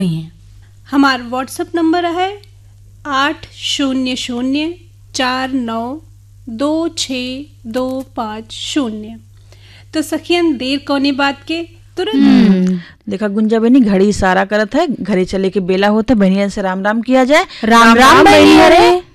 हमारा WhatsApp number है 8009492625। तो सखियन देर कौने बात के तुरंत देखा गुंजा बहनी घड़ी इशारा करत है, घरे चले के बेला होता है। बहनियन से राम राम किया जाए। राम राम बहनी। अरे